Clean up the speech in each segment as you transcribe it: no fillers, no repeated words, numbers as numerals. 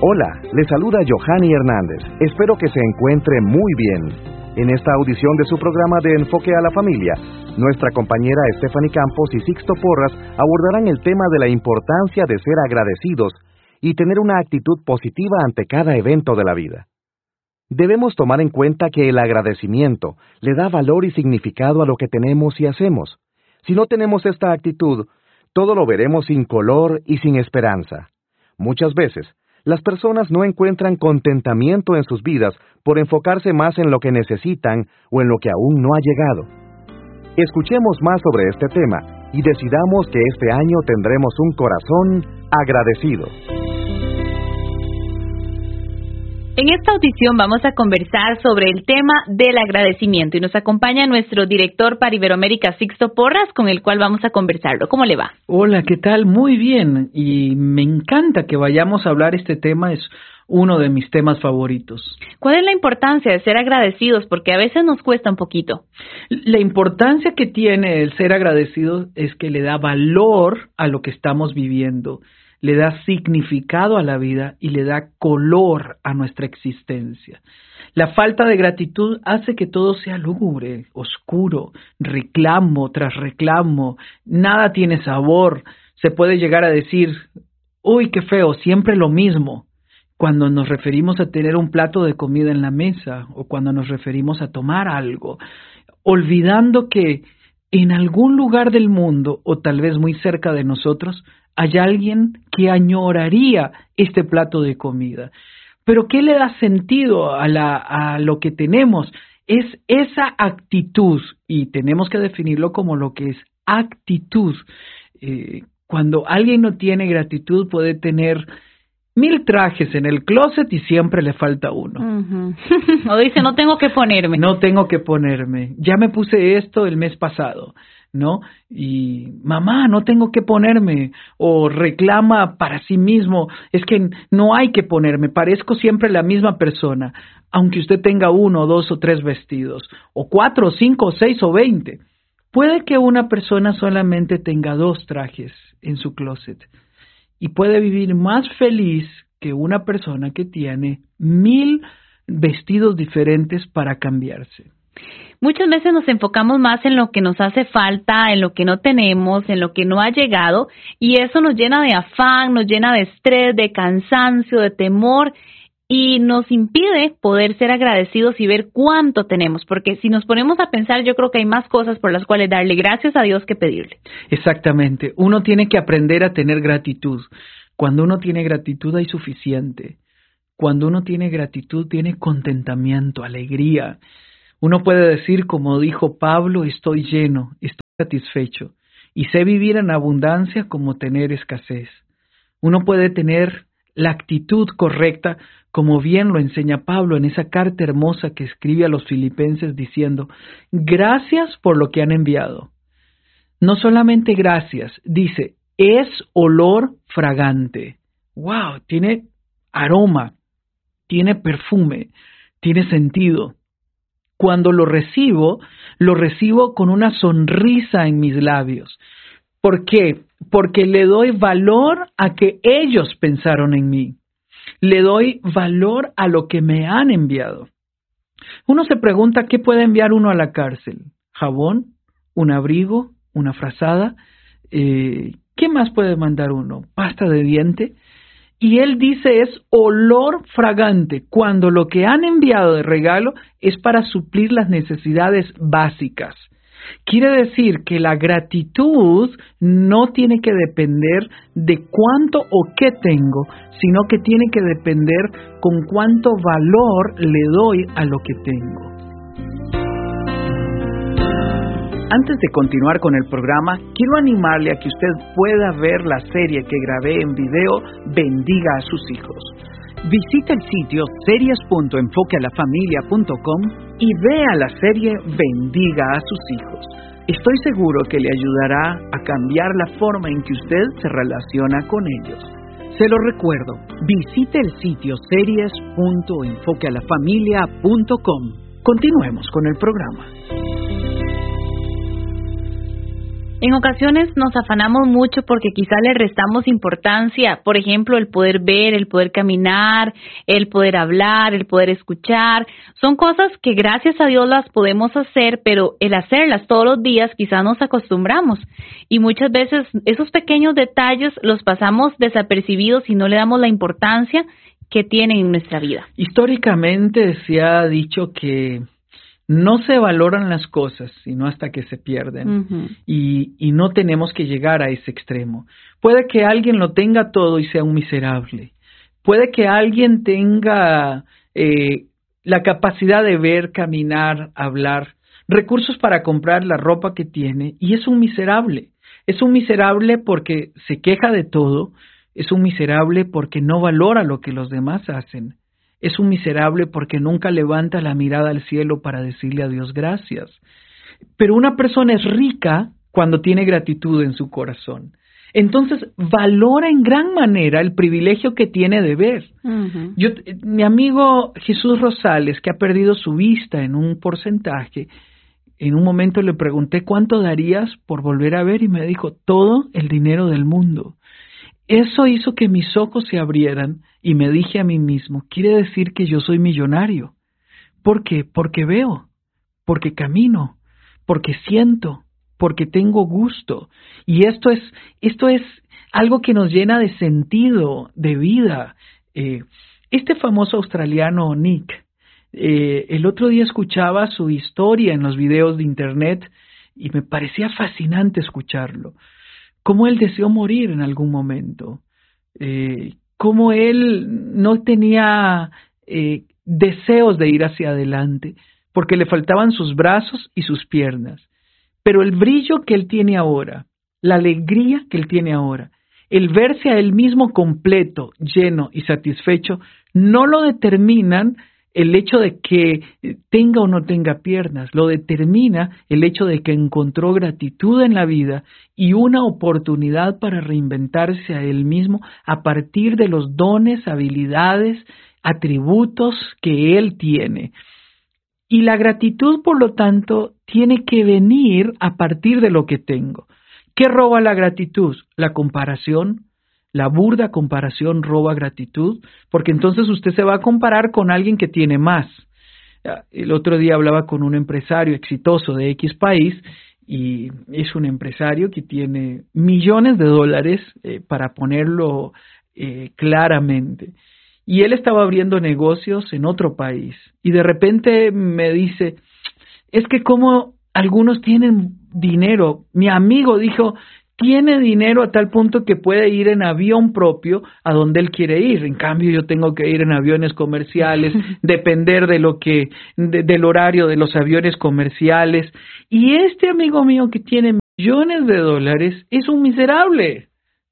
Hola, le saluda Johanny Hernández. Espero que se encuentre muy bien. En esta audición de su programa de Enfoque a la Familia, nuestra compañera Stephanie Campos y Sixto Porras abordarán el tema de la importancia de ser agradecidos y tener una actitud positiva ante cada evento de la vida. Debemos tomar en cuenta que el agradecimiento le da valor y significado a lo que tenemos y hacemos. Si no tenemos esta actitud, todo lo veremos sin color y sin esperanza. Muchas veces, las personas no encuentran contentamiento en sus vidas por enfocarse más en lo que necesitan o en lo que aún no ha llegado. Escuchemos más sobre este tema y decidamos que este año tendremos un corazón agradecido. En esta audición vamos a conversar sobre el tema del agradecimiento y nos acompaña nuestro director para Iberoamérica, Sixto Porras, con el cual vamos a conversarlo. ¿Cómo le va? Hola, ¿qué tal? Muy bien, y me encanta que vayamos a hablar este tema, es uno de mis temas favoritos. ¿Cuál es la importancia de ser agradecidos? Porque a veces nos cuesta un poquito. La importancia que tiene el ser agradecido es que le da valor a lo que estamos viviendo, le da significado a la vida y le da color a nuestra existencia. La falta de gratitud hace que todo sea lúgubre, oscuro, reclamo tras reclamo, nada tiene sabor. Se puede llegar a decir, uy, qué feo, siempre lo mismo, cuando nos referimos a tener un plato de comida en la mesa o cuando nos referimos a tomar algo, olvidando que en algún lugar del mundo o tal vez muy cerca de nosotros hay alguien que añoraría este plato de comida. Pero ¿qué le da sentido a lo que tenemos? Es esa actitud, y tenemos que definirlo como lo que es actitud. Cuando alguien no tiene gratitud puede tener 1000 trajes en el closet y siempre le falta uno. Uh-huh. O dice, no tengo que ponerme. No tengo que ponerme. Ya me puse esto el mes pasado, ¿no? Y mamá, no tengo que ponerme. O reclama para sí mismo, es que no hay que ponerme, parezco siempre la misma persona, aunque usted tenga 1, 2 o 3 vestidos, o 4, 5, 6 o 20. Puede que una persona solamente tenga 2 trajes en su closet y puede vivir más feliz que una persona que tiene 1000 vestidos diferentes para cambiarse. Muchas veces nos enfocamos más en lo que nos hace falta, en lo que no tenemos, en lo que no ha llegado, y eso nos llena de afán, nos llena de estrés, de cansancio, de temor, y nos impide poder ser agradecidos y ver cuánto tenemos, porque si nos ponemos a pensar, yo creo que hay más cosas por las cuales darle gracias a Dios que pedirle. Exactamente, uno tiene que aprender a tener gratitud. Cuando uno tiene gratitud hay suficiente. Cuando uno tiene gratitud tiene contentamiento, alegría. Uno puede decir, como dijo Pablo, estoy lleno, estoy satisfecho, y sé vivir en abundancia como tener escasez. Uno puede tener la actitud correcta, como bien lo enseña Pablo en esa carta hermosa que escribe a los filipenses diciendo, gracias por lo que han enviado. No solamente gracias, dice, es olor fragante. ¡Wow! Tiene aroma, tiene perfume, tiene sentido. Cuando lo recibo con una sonrisa en mis labios. ¿Por qué? Porque le doy valor a que ellos pensaron en mí. Le doy valor a lo que me han enviado. Uno se pregunta, ¿qué puede enviar uno a la cárcel? ¿Jabón? ¿Un abrigo? ¿Una frazada? ¿Qué más puede mandar uno? ¿Pasta de diente? Y él dice es olor fragante, cuando lo que han enviado de regalo es para suplir las necesidades básicas. Quiere decir que la gratitud no tiene que depender de cuánto o qué tengo, sino que tiene que depender con cuánto valor le doy a lo que tengo. Antes de continuar con el programa, quiero animarle a que usted pueda ver la serie que grabé en video, Bendiga a sus hijos. Visite el sitio series.enfoquealafamilia.com y vea la serie Bendiga a sus hijos. Estoy seguro que le ayudará a cambiar la forma en que usted se relaciona con ellos. Se lo recuerdo, visite el sitio series.enfoquealafamilia.com. Continuemos con el programa. En ocasiones nos afanamos mucho porque quizás le restamos importancia, por ejemplo, el poder ver, el poder caminar, el poder hablar, el poder escuchar. Son cosas que gracias a Dios las podemos hacer, pero el hacerlas todos los días quizás nos acostumbramos. Y muchas veces esos pequeños detalles los pasamos desapercibidos y no le damos la importancia que tienen en nuestra vida. Históricamente se ha dicho que no se valoran las cosas, sino hasta que se pierden. Uh-huh. Y no tenemos que llegar a ese extremo. Puede que alguien lo tenga todo y sea un miserable. Puede que alguien tenga la capacidad de ver, caminar, hablar, recursos para comprar la ropa que tiene, y es un miserable. Es un miserable porque se queja de todo, es un miserable porque no valora lo que los demás hacen. Es un miserable porque nunca levanta la mirada al cielo para decirle a Dios gracias. Pero una persona es rica cuando tiene gratitud en su corazón. Entonces valora en gran manera el privilegio que tiene de ver. Uh-huh. Mi amigo Jesús Rosales, que ha perdido su vista en un porcentaje, en un momento le pregunté ¿cuánto darías por volver a ver? Y me dijo todo el dinero del mundo. Eso hizo que mis ojos se abrieran y me dije a mí mismo, quiere decir que yo soy millonario. ¿Por qué? Porque veo, porque camino, porque siento, porque tengo gusto. Y esto es algo que nos llena de sentido, de vida. Este famoso australiano Nick, el otro día escuchaba su historia en los videos de internet y me parecía fascinante escucharlo. Cómo él deseó morir en algún momento, cómo él no tenía deseos de ir hacia adelante, porque le faltaban sus brazos y sus piernas. Pero el brillo que él tiene ahora, la alegría que él tiene ahora, el verse a él mismo completo, lleno y satisfecho, no lo determinan el hecho de que tenga o no tenga piernas, lo determina el hecho de que encontró gratitud en la vida y una oportunidad para reinventarse a él mismo a partir de los dones, habilidades, atributos que él tiene. Y la gratitud, por lo tanto, tiene que venir a partir de lo que tengo. ¿Qué roba la gratitud? La comparación. La burda comparación roba gratitud, porque entonces usted se va a comparar con alguien que tiene más. El otro día hablaba con un empresario exitoso de X país y es un empresario que tiene millones de dólares, para ponerlo claramente. Y él estaba abriendo negocios en otro país y de repente me dice, es que como algunos tienen dinero. Mi amigo dijo, tiene dinero a tal punto que puede ir en avión propio a donde él quiere ir. En cambio, yo tengo que ir en aviones comerciales, depender del horario de los aviones comerciales. Y este amigo mío que tiene millones de dólares es un miserable.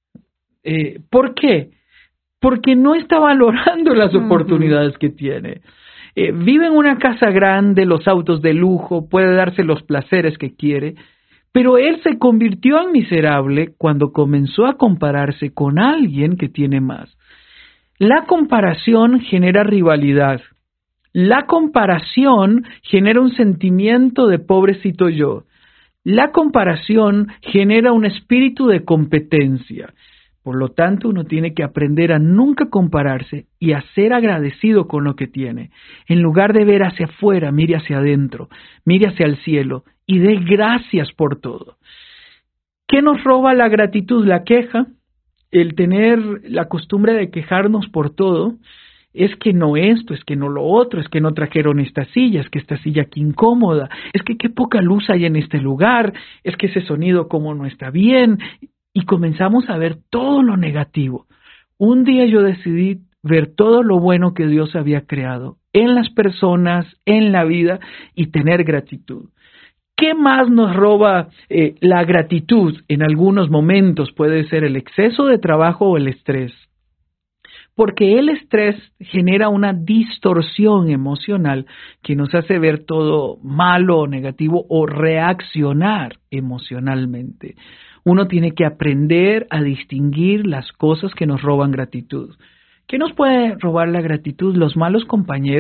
¿Por qué? Porque no está valorando las oportunidades que tiene. Vive en una casa grande, los autos de lujo, puede darse los placeres que quiere. Pero él se convirtió en miserable cuando comenzó a compararse con alguien que tiene más. La comparación genera rivalidad. La comparación genera un sentimiento de pobrecito yo. La comparación genera un espíritu de competencia. Por lo tanto, uno tiene que aprender a nunca compararse y a ser agradecido con lo que tiene. En lugar de ver hacia afuera, mire hacia adentro, mire hacia el cielo y dé gracias por todo. ¿Qué nos roba la gratitud? La queja, el tener la costumbre de quejarnos por todo. Es que no esto, es que no lo otro, es que no trajeron esta silla, es que esta silla qué incómoda, es que qué poca luz hay en este lugar, es que ese sonido como no está bien. Y comenzamos a ver todo lo negativo. Un día yo decidí ver todo lo bueno que Dios había creado en las personas, en la vida y tener gratitud. ¿Qué más nos roba la gratitud? En algunos momentos puede ser el exceso de trabajo o el estrés. Porque el estrés genera una distorsión emocional que nos hace ver todo malo o negativo o reaccionar emocionalmente. Uno tiene que aprender a distinguir las cosas que nos roban gratitud. ¿Qué nos puede robar la gratitud? Los malos compañeros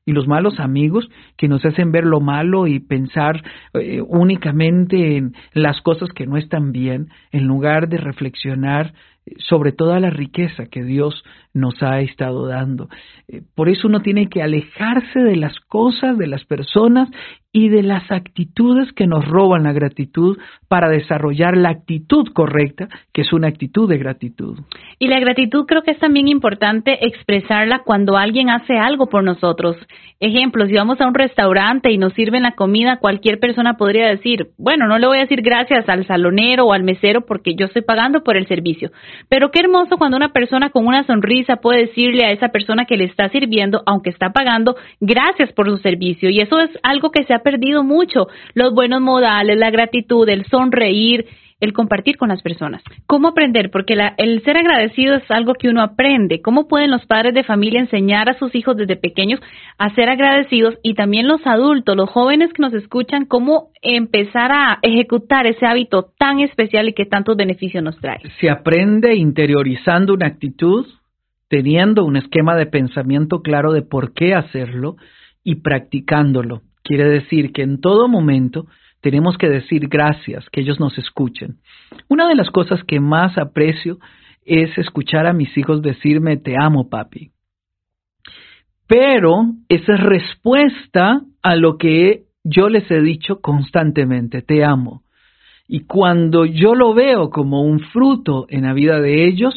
y los malos amigos que nos hacen ver lo malo y pensar únicamente en las cosas que no están bien, en lugar de reflexionar sobre toda la riqueza que Dios nos ha estado dando. Por eso uno tiene que alejarse de las cosas, de las personas y de las actitudes que nos roban la gratitud para desarrollar la actitud correcta, que es una actitud de gratitud. Y la gratitud creo que es también importante expresarla cuando alguien hace algo por nosotros. Ejemplo, si vamos a un restaurante y nos sirven la comida, cualquier persona podría decir, bueno, no le voy a decir gracias al salonero o al mesero porque yo estoy pagando por el servicio. Pero qué hermoso cuando una persona con una sonrisa puede decirle a esa persona que le está sirviendo, aunque está pagando, gracias por su servicio. Y eso es algo que se ha perdido mucho, los buenos modales, la gratitud, el sonreír, el compartir con las personas. ¿Cómo aprender? Porque el ser agradecido es algo que uno aprende. ¿Cómo pueden los padres de familia enseñar a sus hijos desde pequeños a ser agradecidos? Y también los adultos, los jóvenes que nos escuchan, ¿cómo empezar a ejecutar ese hábito tan especial y que tantos beneficios nos trae? Se aprende interiorizando una actitud, teniendo un esquema de pensamiento claro de por qué hacerlo y practicándolo. Quiere decir que en todo momento tenemos que decir gracias, que ellos nos escuchen. Una de las cosas que más aprecio es escuchar a mis hijos decirme, te amo, papi. Pero esa es respuesta a lo que yo les he dicho constantemente, te amo. Y cuando yo lo veo como un fruto en la vida de ellos,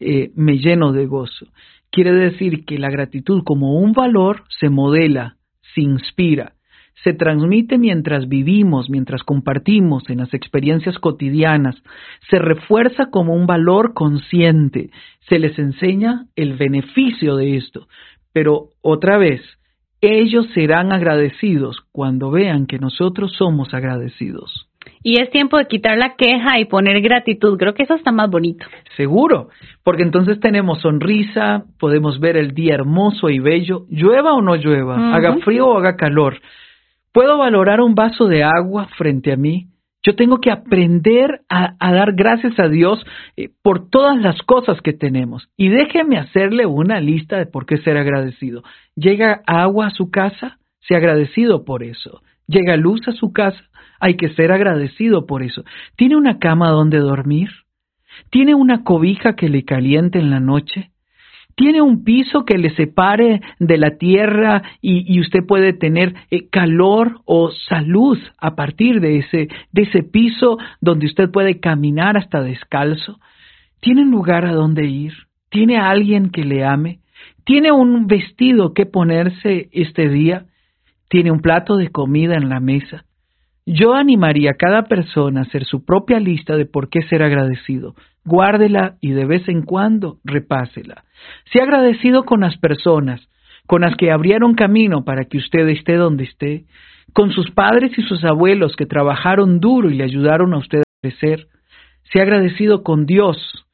me lleno de gozo. Quiere decir que la gratitud como un valor se modela, se inspira, se transmite mientras vivimos, mientras compartimos en las experiencias cotidianas, se refuerza como un valor consciente, se les enseña el beneficio de esto. Pero otra vez, ellos serán agradecidos cuando vean que nosotros somos agradecidos. Y es tiempo de quitar la queja y poner gratitud. Creo que eso está más bonito. Seguro, porque entonces tenemos sonrisa, podemos ver el día hermoso y bello, llueva o no llueva, haga frío o haga calor. Puedo valorar un vaso de agua frente a mí. Yo tengo que aprender a dar gracias a Dios por todas las cosas que tenemos. Y déjeme hacerle una lista de por qué ser agradecido. Llega agua a su casa, sea agradecido por eso. Llega luz a su casa, hay que ser agradecido por eso. ¿Tiene una cama donde dormir? ¿Tiene una cobija que le caliente en la noche? ¿Tiene un piso que le separe de la tierra y usted puede tener calor o salud a partir de ese piso donde usted puede caminar hasta descalzo? ¿Tiene un lugar a donde ir? ¿Tiene a alguien que le ame? ¿Tiene un vestido que ponerse este día? ¿Tiene un plato de comida en la mesa? Yo animaría a cada persona a hacer su propia lista de por qué ser agradecido. Guárdela y de vez en cuando repásela. Sea agradecido con las personas, con las que abrieron camino para que usted esté donde esté, con sus padres y sus abuelos que trabajaron duro y le ayudaron a usted a crecer. Sea agradecido con Dios.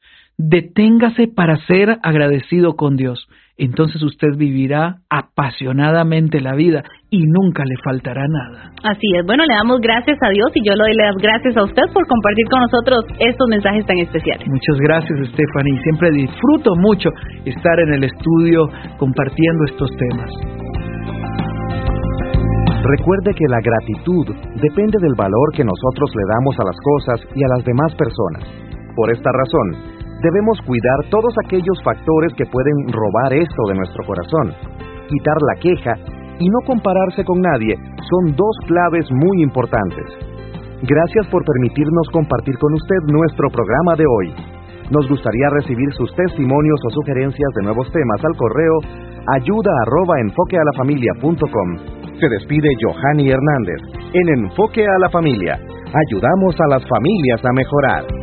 Deténgase para ser agradecido con Dios. Entonces usted vivirá apasionadamente la vida y nunca le faltará nada. Así es. Bueno, le damos gracias a Dios y yo le doy las gracias a usted por compartir con nosotros estos mensajes tan especiales. Muchas gracias, Stephanie. Siempre disfruto mucho estar en el estudio compartiendo estos temas. Recuerde que la gratitud depende del valor que nosotros le damos a las cosas y a las demás personas. Por esta razón, debemos cuidar todos aquellos factores que pueden robar esto de nuestro corazón. Quitar la queja y no compararse con nadie son dos claves muy importantes. Gracias por permitirnos compartir con usted nuestro programa de hoy. Nos gustaría recibir sus testimonios o sugerencias de nuevos temas al correo ayuda@enfoquealafamilia.com. Se despide Johanny Hernández. En Enfoque a la Familia, ayudamos a las familias a mejorar.